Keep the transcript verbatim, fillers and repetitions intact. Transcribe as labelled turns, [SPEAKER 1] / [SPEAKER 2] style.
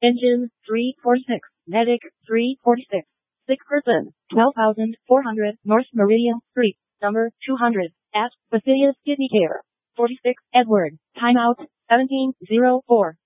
[SPEAKER 1] Engine three forty-six. Medic three forty-six. Sick person twelve thousand four hundred North Meridian Street, number two hundred, at Fastidious Kidney Care. forty-six Edward. Timeout seventeen oh four.